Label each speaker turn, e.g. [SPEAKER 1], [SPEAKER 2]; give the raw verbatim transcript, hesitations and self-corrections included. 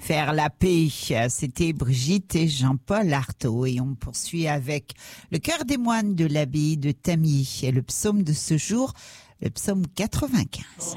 [SPEAKER 1] faire la paix. C'était Brigitte et Jean-Paul Artaud et on poursuit avec le cœur des moines de l'abbaye de Tamie et le psaume de ce jour, le psaume quatre-vingt-quinze.